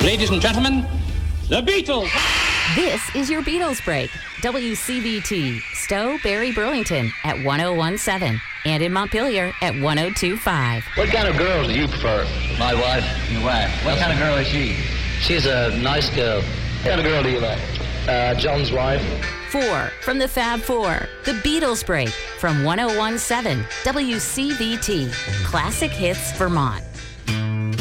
Ladies and gentlemen, the Beatles. This is your Beatles break. WCVT, Stowe, Barry, Burlington at 1017 and in Montpelier at 1025. What kind of girls do you prefer? My wife. Your wife. What kind of girl is she? She's a nice girl. What kind of girl do you like? John's wife. 4 from the Fab Four, the Beatles break from 1017 WCVT, Classic Hits Vermont.